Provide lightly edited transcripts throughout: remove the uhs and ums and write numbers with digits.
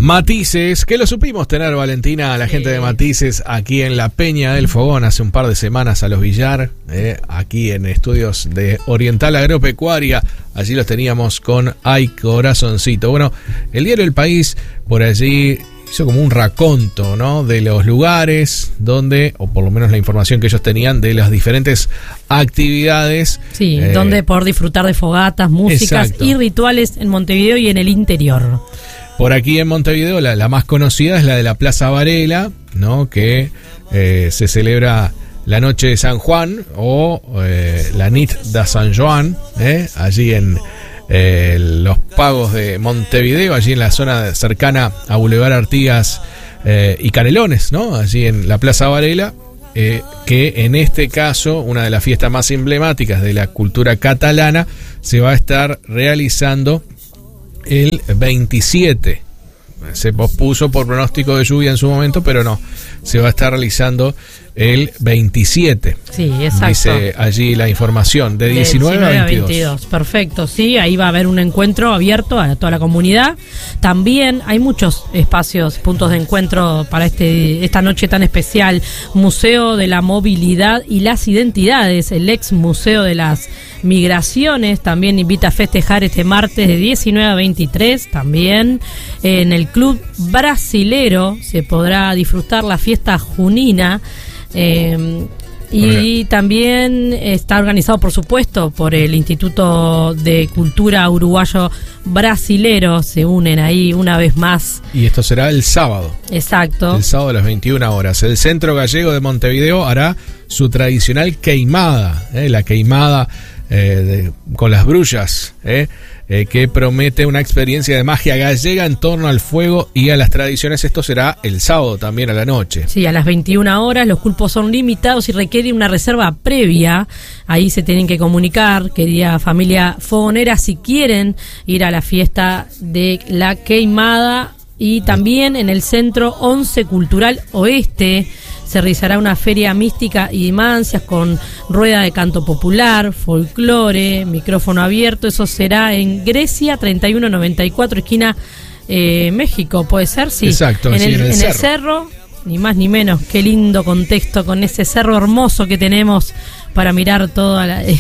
Matices, que lo supimos tener, Valentina, a la gente de Matices aquí en la Peña del Fogón hace un par de semanas a los Villar, aquí en estudios de Oriental Agropecuaria. Allí los teníamos con Ay Corazoncito. Bueno, el diario El País por allí hizo como un raconto, ¿no?, de los lugares donde, o por lo menos la información que ellos tenían de las diferentes actividades. Sí, donde poder disfrutar de fogatas, músicas exacto. y rituales en Montevideo y en el interior. Por aquí en Montevideo la más conocida es la de la Plaza Varela, ¿no?, que se celebra la noche de San Juan o la Nit de San Joan, allí en los Pagos de Montevideo, allí en la zona cercana a Boulevard Artigas y Canelones, ¿no?, allí en la Plaza Varela, que en este caso, una de las fiestas más emblemáticas de la cultura catalana, se va a estar realizando el 27. Se pospuso por pronóstico de lluvia en su momento, pero no, se va a estar realizando el 27. Sí, exacto. Dice allí la información, de 19 a 22. Perfecto, sí, ahí va a haber un encuentro abierto a toda la comunidad. También hay muchos espacios, puntos de encuentro para esta noche tan especial. Museo de la Movilidad y las Identidades, el ex Museo de las Migraciones, también invita a festejar este martes de 19 a 23. También en el Club Brasilero se podrá disfrutar la fiesta junina. Y también está organizado, por supuesto, por el Instituto de Cultura Uruguayo Brasilero. Se unen ahí una vez más. Y esto será el sábado. Exacto. El sábado a las 21 horas. El Centro Gallego de Montevideo hará su tradicional queimada, la queimada con las brullas, que promete una experiencia de magia gallega en torno al fuego y a las tradiciones. Esto será el sábado también a la noche. Sí, a las 21 horas. Los cupos son limitados y requiere una reserva previa. Ahí se tienen que comunicar, querida familia fogonera, si quieren ir a la fiesta de la queimada. Y también en el Centro 11 Cultural Oeste se realizará una feria mística y de mancias con rueda de canto popular, folclore, micrófono abierto. Eso será en Grecia 3194, esquina México, ¿puede ser? Sí. Exacto, en el cerro. Ni más ni menos. Qué lindo contexto con ese cerro hermoso que tenemos para mirar toda el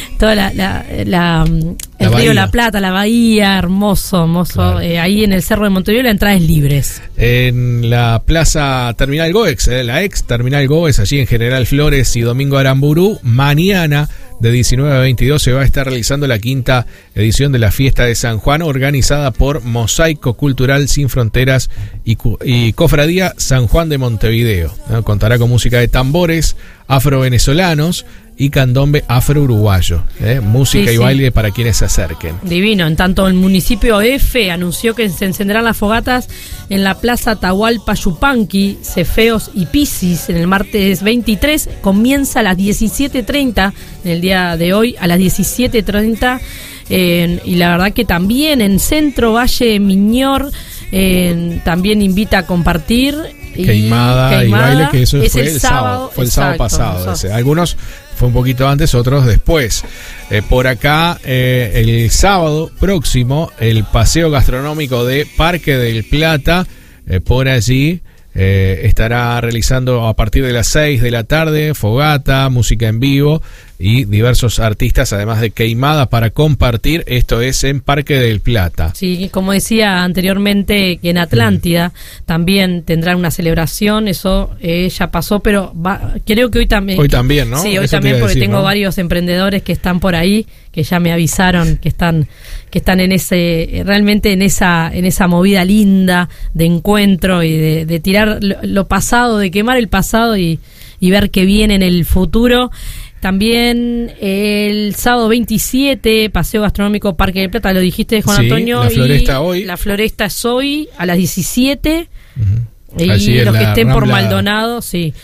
río La Plata, la bahía, hermoso. Claro. Ahí en el Cerro de Montevideo la entrada es libre. En la Plaza Terminal Goex, la ex Terminal Goex, allí en General Flores y Domingo Aramburú, mañana de 19 a 22 se va a estar realizando la quinta edición de la Fiesta de San Juan, organizada por Mosaico Cultural Sin Fronteras y Cofradía San Juan de Montevideo, ¿no? Contará con música de tambores afro-venezolanos y candombe afro-uruguayo, música y baile para quienes se acerquen. Divino. En tanto, el municipio F anunció que se encenderán las fogatas en la Plaza Atahualpa Yupanqui, Cefeos y Piscis en el martes 23. Comienza a las 17:30 en el día de hoy, a las 17:30. Y la verdad que también en Centro Valle Miñor también invita a compartir. Queimada y baile, que eso fue el sábado. Fue el sábado pasado. Algunos fue un poquito antes, otros después. Por acá, el sábado próximo, el paseo gastronómico de Parque del Plata, por allí estará realizando a partir de las 6 de la tarde, fogata, música en vivo y diversos artistas, además de queimada para compartir. Esto es en Parque del Plata. Sí, como decía anteriormente, que en Atlántida también tendrán una celebración. Eso ya pasó, pero creo que hoy también. Hoy también, ¿no? Sí, hoy eso también, porque tengo varios emprendedores que están por ahí, que ya me avisaron que están en realmente en esa movida linda de encuentro y de tirar lo pasado, de quemar el pasado y ver qué viene en el futuro. También el sábado 27, paseo gastronómico Parque del Plata, lo dijiste, Juan Antonio. La floresta hoy. La floresta es hoy a las 17. Uh-huh. Y los que estén por Maldonado, sí.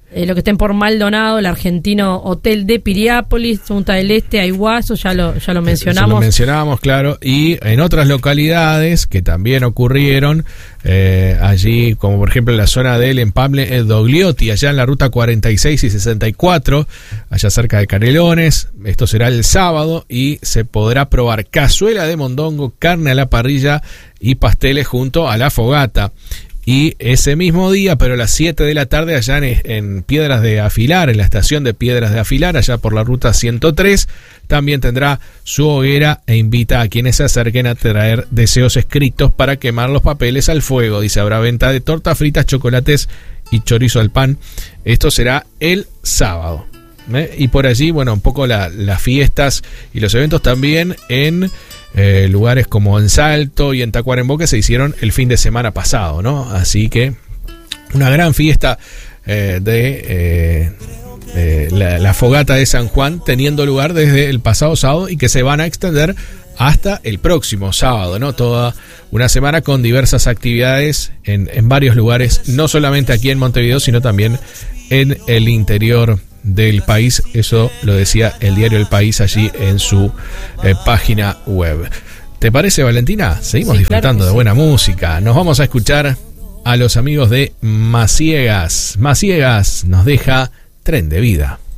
lo que estén por Maldonado, el argentino Hotel de Piriápolis, Punta del Este, Aiguá, eso ya lo mencionamos. Eso lo mencionábamos, claro, y en otras localidades que también ocurrieron, allí, como por ejemplo en la zona del Empalme Dogliotti, allá en la ruta 46 y 64, allá cerca de Canelones. Esto será el sábado y se podrá probar cazuela de mondongo, carne a la parrilla y pasteles junto a la fogata. Y ese mismo día, pero a las 7 de la tarde, allá en Piedras de Afilar, en la estación de Piedras de Afilar, allá por la ruta 103, también tendrá su hoguera e invita a quienes se acerquen a traer deseos escritos para quemar los papeles al fuego. Dice, habrá venta de tortas fritas, chocolates y chorizo al pan. Esto será el sábado. Y por allí, bueno, un poco las fiestas y los eventos también en lugares como en Salto y en Tacuarembó que se hicieron el fin de semana pasado, ¿no? Así que una gran fiesta de la fogata de San Juan teniendo lugar desde el pasado sábado y que se van a extender hasta el próximo sábado, ¿no? Toda una semana con diversas actividades en varios lugares, no solamente aquí en Montevideo, sino también en el interior del país. Eso lo decía el diario El País allí en su página web. ¿Te parece, Valentina? Seguimos disfrutando de buena música. Nos vamos a escuchar a los amigos de Maciegas. Maciegas nos deja Tren de Vida.